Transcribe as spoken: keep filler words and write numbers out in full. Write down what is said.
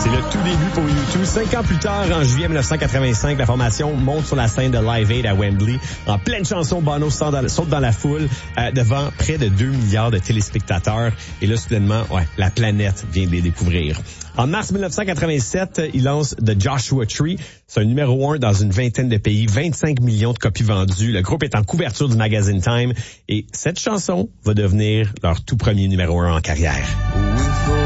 C'est le tout début pour U deux. Cinq ans plus tard, en juillet dix-neuf cent quatre-vingt-cinq, la formation monte sur la scène de Live Aid à Wembley. En pleine chanson, Bono saute dans, saute dans la foule euh, devant près de deux milliards de téléspectateurs. Et là, soudainement, ouais, la planète vient de les découvrir. En mars dix-neuf cent quatre-vingt-sept, il lance The Joshua Tree. C'est un numéro un dans une vingtaine de pays, vingt-cinq millions de copies vendues. Le groupe est en couverture du magazine Time. Et cette chanson va devenir leur tout premier numéro un en carrière.